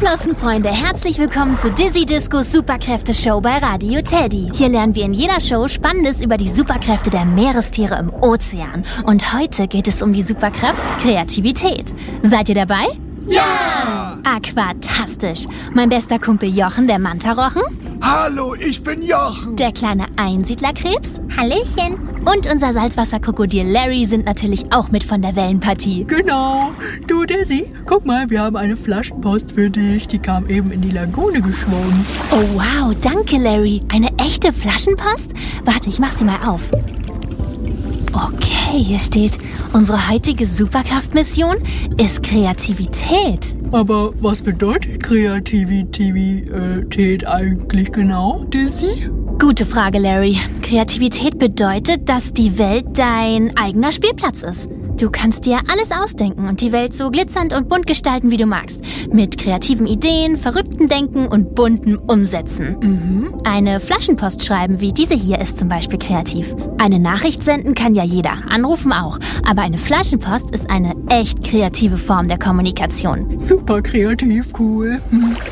Flossenfreunde, herzlich willkommen zu Dizzy Discos Superkräfte-Show bei Radio Teddy. Hier lernen wir in jeder Show Spannendes über die Superkräfte der Meerestiere im Ozean. Und heute geht es um die Superkraft Kreativität. Seid ihr dabei? Ja! Aquatastisch. Mein bester Kumpel Jochen, der Mantarochen. Hallo, ich bin Jochen. Der kleine Einsiedlerkrebs. Hallöchen. Und unser Salzwasserkrokodil Larry sind natürlich auch mit von der Wellenpartie. Genau. Du, Dizzy, guck mal, wir haben eine Flaschenpost für dich. Die kam eben in die Lagune geschwommen. Oh wow, danke Larry. Eine echte Flaschenpost? Warte, ich mach sie mal auf. Okay, hier steht, unsere heutige Superkraftmission ist Kreativität. Aber was bedeutet Kreativität eigentlich genau, Dizzy? Gute Frage, Larry. Kreativität bedeutet, dass die Welt dein eigener Spielplatz ist. Du kannst dir alles ausdenken und die Welt so glitzernd und bunt gestalten, wie du magst. Mit kreativen Ideen, verrückten Denken und buntem Umsetzen. Eine Flaschenpost schreiben, wie diese hier, ist zum Beispiel kreativ. Eine Nachricht senden kann ja jeder, anrufen auch. Aber eine Flaschenpost ist eine echt kreative Form der Kommunikation. Super kreativ, cool.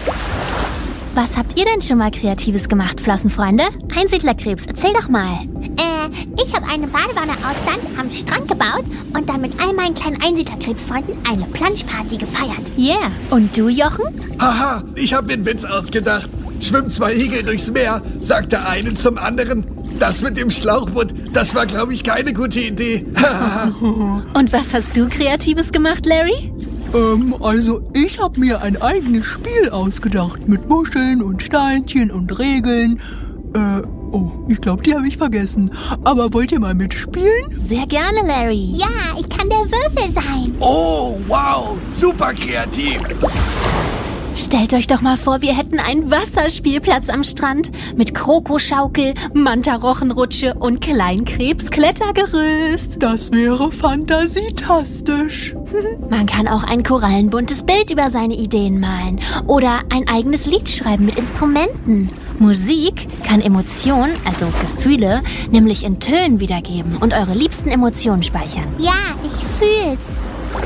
Was habt ihr denn schon mal Kreatives gemacht, Flossenfreunde? Einsiedlerkrebs, erzähl doch mal. Ich habe eine Badewanne aus Sand am Strand gebaut und dann mit all meinen kleinen Einsiedlerkrebsfreunden eine Planschparty gefeiert. Yeah. Und du, Jochen? Haha, ich habe mir einen Witz ausgedacht. Schwimmen zwei Igel durchs Meer, sagt der eine zum anderen. Das mit dem Schlauchboot, das war, glaube ich, keine gute Idee. Und was hast du Kreatives gemacht, Larry? Also ich habe mir ein eigenes Spiel ausgedacht mit Muscheln und Steinchen und Regeln. Ich glaube, die habe ich vergessen. Aber wollt ihr mal mitspielen? Sehr gerne, Larry. Ja, ich kann der Würfel sein. Oh, wow, super kreativ. Stellt euch doch mal vor, wir hätten einen Wasserspielplatz am Strand mit Krokoschaukel, Mantarochenrutsche und Kleinkrebsklettergerüst. Das wäre fantasietastisch. Man kann auch ein korallenbuntes Bild über seine Ideen malen oder ein eigenes Lied schreiben mit Instrumenten. Musik kann Emotionen, also Gefühle, nämlich in Tönen wiedergeben und eure liebsten Emotionen speichern. Ja, ich fühl's.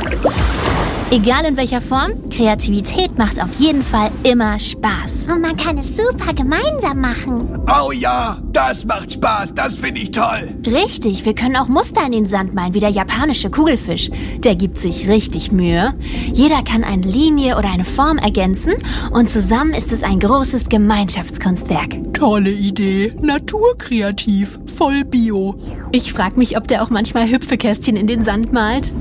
Egal in welcher Form, Kreativität macht auf jeden Fall immer Spaß. Und man kann es super gemeinsam machen. Oh ja, das macht Spaß, das finde ich toll. Richtig, wir können auch Muster in den Sand malen, wie der japanische Kugelfisch. Der gibt sich richtig Mühe. Jeder kann eine Linie oder eine Form ergänzen und zusammen ist es ein großes Gemeinschaftskunstwerk. Tolle Idee. Naturkreativ. Voll Bio. Ich frage mich, ob der auch manchmal Hüpfekästchen in den Sand malt.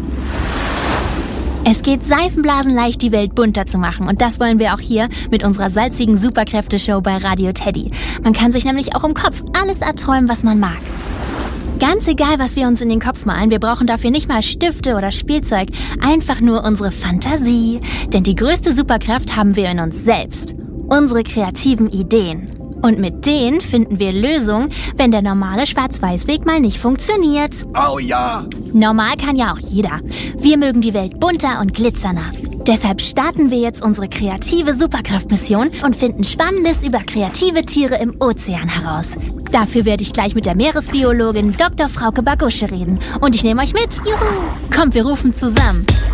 Es geht seifenblasenleicht, die Welt bunter zu machen. Und das wollen wir auch hier mit unserer salzigen Superkräfte-Show bei Radio Teddy. Man kann sich nämlich auch im Kopf alles erträumen, was man mag. Ganz egal, was wir uns in den Kopf malen, wir brauchen dafür nicht mal Stifte oder Spielzeug. Einfach nur unsere Fantasie. Denn die größte Superkraft haben wir in uns selbst. Unsere kreativen Ideen. Und mit denen finden wir Lösungen, wenn der normale Schwarz-Weiß-Weg mal nicht funktioniert. Oh ja. Normal kann ja auch jeder. Wir mögen die Welt bunter und glitzernder. Deshalb starten wir jetzt unsere kreative Superkraftmission und finden Spannendes über kreative Tiere im Ozean heraus. Dafür werde ich gleich mit der Meeresbiologin Dr. Frauke Bagusche reden. Und ich nehme euch mit. Juhu! Kommt, wir rufen zusammen.